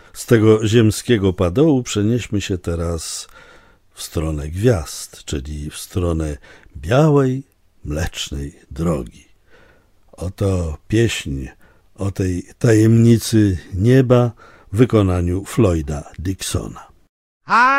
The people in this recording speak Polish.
Z tego ziemskiego padołu przenieśmy się teraz w stronę gwiazd, czyli w stronę białej, mlecznej drogi. Oto pieśń o tej tajemnicy nieba w wykonaniu Floyda Dixona.